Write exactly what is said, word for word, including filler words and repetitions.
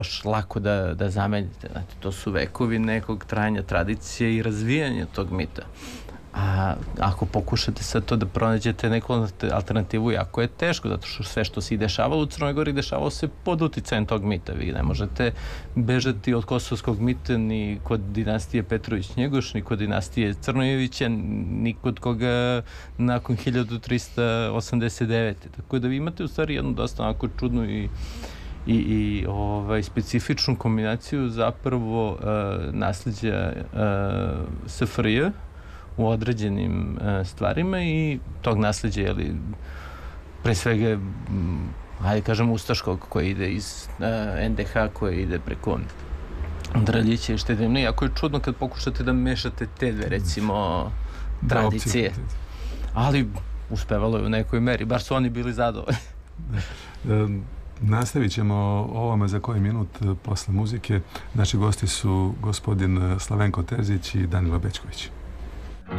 baš lako da, da zamenite. Znate, to su vekovi nekog trajanja tradicije i razvijanja tog mita. A ako pokušate sad to da pronađete neku alternativu, jako je teško, zato što sve što se i dešavalo u Crnoj Gori dešavalo se pod uticajem tog mita. Vi ne možete bežati od kosovskog mita ni kod dinastije Petrović-Njegoš, ni kod dinastije Crnojevića, ni kod koga nakon hiljadu trista osamdeset devete. Tako da vi imate u stvari jednu dosta onako čudnu i i, i ovaj, specifičnu kombinaciju zapravo uh, nasljeđa uh, S F R J u određenim uh, stvarima i tog nasljeđa, jeli, pre svega, m, hajde kažem, ustaškog koji ide iz uh, N D H, koji ide preko Draljića i Štedevne. Jako je čudno kad pokušate da mešate te dve, recimo, tradicije. Ali uspevalo je u nekoj meri, bar su oni bili zadovoljni. um. Nastavit ćemo o ovome za koji minut posle muzike. Naši gosti su gospodin Slavenko Terzić i Danilo Bećković.